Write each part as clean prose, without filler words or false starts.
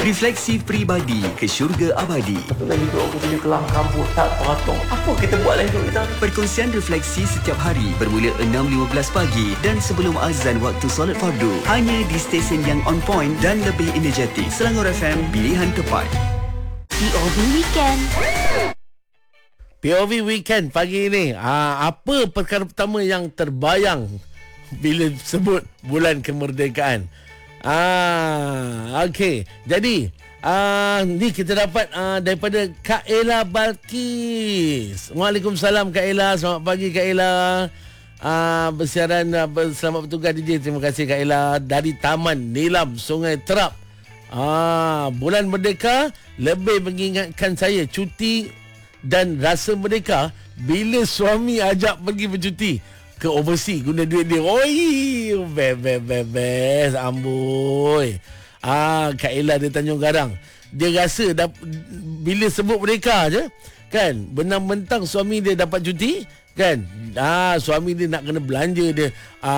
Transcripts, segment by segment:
Refleksi Peribadi ke Syurga Abadi. Betul hidup aku punya kelam kabut tak teratur. Apa kita buat lah hidup kita? Perkongsian refleksi setiap hari bermula 6.15 pagi dan sebelum azan waktu solat fardu. Hanya di stesen yang on point dan lebih energetik. Selangor FM, pilihan tepat. POV Weekend. POV Weekend pagi ini. Apa perkara pertama yang terbayang bila sebut bulan kemerdekaan? Okey. Jadi, ni kita dapat daripada Kak Ella Balkis. Waalaikumsalam Kak Ella. Selamat pagi Kak Ella. Bersiaran selamat bertugas DJ. Terima kasih Kak Ella dari Taman Nilam Sungai Terap. Bulan Merdeka lebih mengingatkan saya cuti dan rasa merdeka bila suami ajak pergi bercuti ke overseas guna duit dia. Oi, best amboi. Kak Ella dari Tanjung Garang. Dia rasa bila sebut merdeka je kan, benang-bentang suami dia dapat cuti kan. Suami dia nak kena belanja dia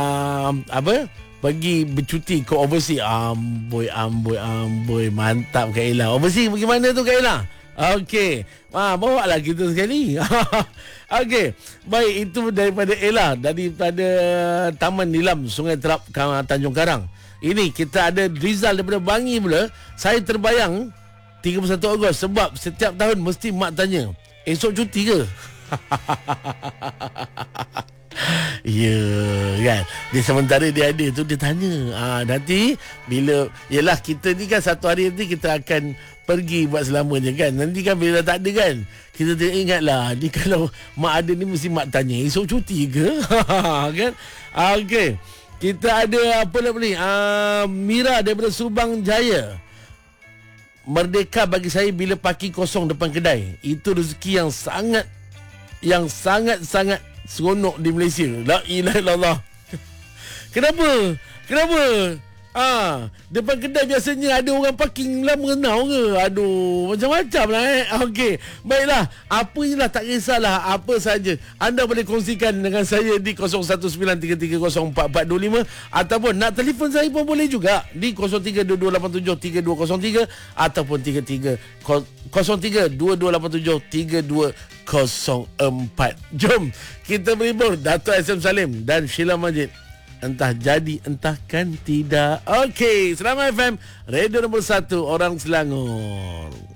pergi bercuti ke overseas. Amboi. Mantap Kak Ella. Overseas pergi mana tu Kak Ella? Okey. Bawa lah kita sekali. Okey. Baik, itu daripada Ella, daripada Taman Nilam Sungai Terap, Tanjung Karang. Ini kita ada Rizal daripada Bangi pula. Saya terbayang 31 Ogos sebab setiap tahun mesti mak tanya, esok cuti ke? Ya kan. Dia sementara dia ada tu, dia tanya nanti bila, yelah kita ni kan satu hari nanti kita akan pergi buat selamanya kan. Nanti kan bila dah tak ada kan, kita ingatlah ni kalau mak ada ni mesti mak tanya esok cuti ke? Kan. Okey. Kita ada apa lagi ni? Mira daripada Subang Jaya. Merdeka bagi saya bila parking kosong depan kedai. Itu rezeki yang sangat seronok di Malaysia. La ilaha illallah. Kenapa? Depan kedai biasanya ada orang parking lama kenal ke? Aduh, macam-macam lah Okey, baiklah. Apa je lah, tak kisahlah. Apa saja anda boleh kongsikan dengan saya di 0193304425 ataupun nak telefon saya pun boleh juga di 0322873203 ataupun 0322873204. Jom kita berhibur Dato' SM Salim dan Sheila Majid. Entah jadi, entahkan tidak. Okey, Selamat FM, radio nombor 1 orang Selangor.